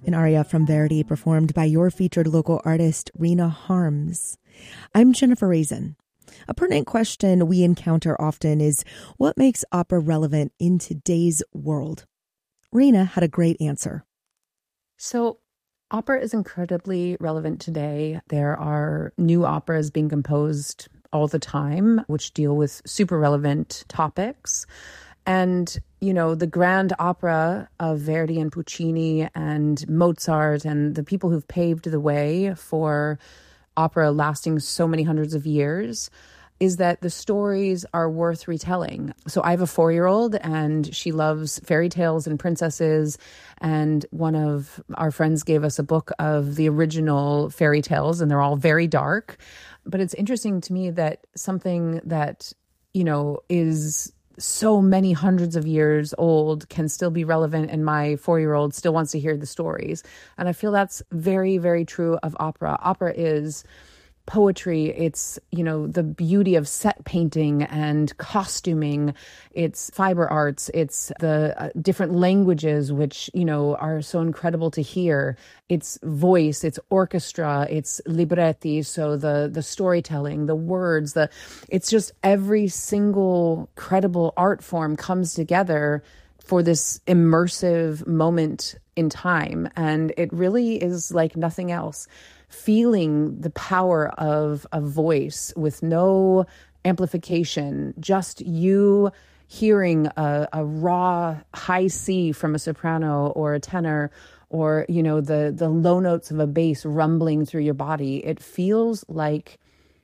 an aria from Verdi performed by your featured local artist, Rena Harms. I'm Jennifer Raisin. A pertinent question we encounter often is what makes opera relevant in today's world? Rena had a great answer. So opera is incredibly relevant today. There are new operas being composed all the time, which deal with super relevant topics. And, you know, the grand opera of Verdi and Puccini and Mozart and the people who've paved the way for opera lasting so many hundreds of years is that the stories are worth retelling. So I have a 4-year-old and she loves fairy tales and princesses. And one of our friends gave us a book of the original fairy tales and they're all very dark. But it's interesting to me that something that, you know, is so many hundreds of years old can still be relevant and my 4-year-old still wants to hear the stories. And I feel that's very, very true of opera. Opera is poetry, it's, you know, the beauty of set painting and costuming, it's fiber arts, it's the different languages which, you know, are so incredible to hear. It's voice, it's orchestra, it's libretti, so the storytelling, the words, it's just every single credible art form comes together for this immersive moment in time. And it really is like nothing else. Feeling the power of a voice with no amplification, just you hearing a raw high C from a soprano or a tenor, or, you know, the low notes of a bass rumbling through your body. It feels like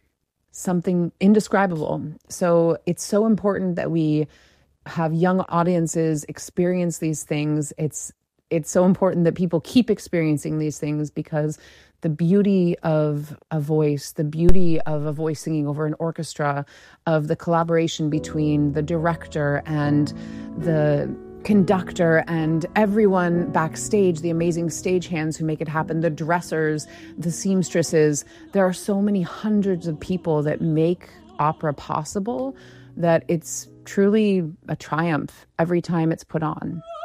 something indescribable. So it's so important that we have young audiences experience these things. It's so important that people keep experiencing these things because the beauty of a voice, the beauty of a voice singing over an orchestra, of the collaboration between the director and the conductor and everyone backstage, the amazing stagehands who make it happen, the dressers, the seamstresses. There are so many hundreds of people that make opera possible that it's truly a triumph every time it's put on.